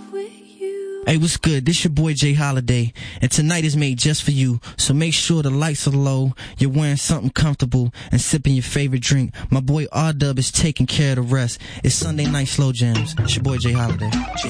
Hey, what's good? This your boy Jay Holiday, and tonight is made just for you. So make sure the lights are low, you're wearing something comfortable, and sipping your favorite drink. My boy R-Dub is taking care of the rest. It's Sunday Night Slow Jams. It's your boy Jay Holiday.